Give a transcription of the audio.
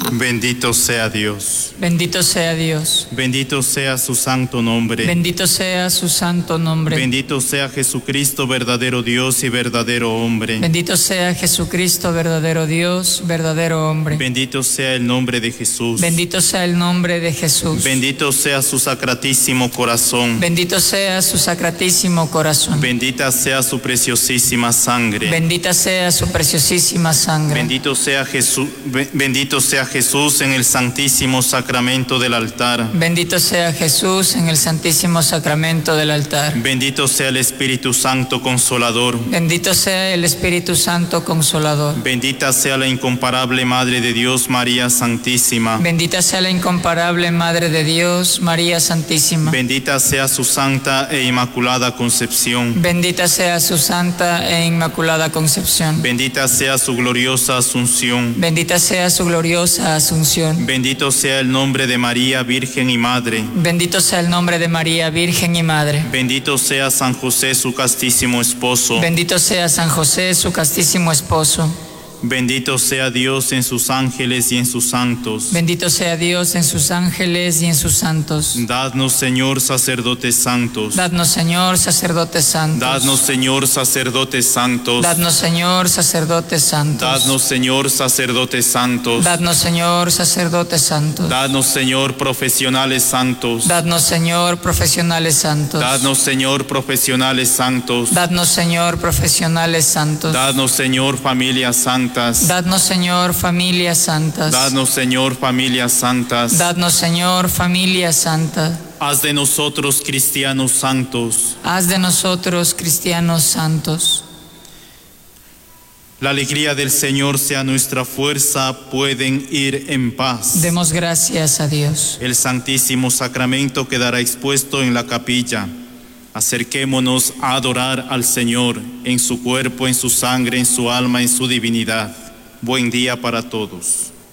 Bendito sea Dios. Bendito sea Dios. Bendito sea su santo nombre. Bendito sea su santo nombre. Bendito sea Jesucristo, verdadero Dios y verdadero hombre. Bendito sea Jesucristo, verdadero Dios, verdadero hombre. Bendito sea el nombre de Jesús. Bendito sea el nombre de Jesús. Bendito sea su sacratísimo corazón. Bendito sea su sacratísimo corazón. Bendita sea su preciosísima sangre. Bendita sea su preciosísima sangre. Bendito sea Jesús en el santísimo sacramento del altar. Bendito sea Jesús en el santísimo sacramento del altar. Bendito sea el Espíritu Santo Consolador. Bendito sea el Espíritu Santo Consolador. Bendita sea la incomparable Madre de Dios, María Santísima. Bendita sea la incomparable Madre de Dios, María Santísima. Bendita sea su santa e inmaculada concepción. Bendita sea su santa e inmaculada concepción. Bendita sea su gloriosa asunción. Bendita sea su gloriosa asunción. Bendito sea el nombre de María, Virgen y Madre. Bendito sea el nombre de María, Virgen y Madre. Bendito sea San José, su castísimo esposo. Bendito sea San José, su castísimo esposo. Bendito sea Dios en sus ángeles y en sus santos. Bendito sea Dios en sus ángeles y en sus santos. Dadnos, Señor, sacerdotes santos. Dadnos, Señor, sacerdotes santos. Dadnos, Señor, sacerdotes santos. Dadnos, Señor, sacerdotes santos. Dadnos, Señor, sacerdotes santos. Dadnos, Señor, sacerdotes santos. Dadnos, Señor, profesionales santos. Dadnos, Señor, profesionales santos. Dadnos, Señor, profesionales santos. Dadnos, Señor, profesionales santos. Dadnos, Señor, familias santas. Dadnos, Señor, familias santas. Dadnos, Señor, familias santas. Dadnos, Señor, familias santas. Haz de nosotros cristianos santos. Haz de nosotros cristianos santos. La alegría del Señor sea nuestra fuerza, pueden ir en paz. Demos gracias a Dios. El Santísimo Sacramento quedará expuesto en la capilla. Acerquémonos a adorar al Señor en su cuerpo, en su sangre, en su alma, en su divinidad. Buen día para todos.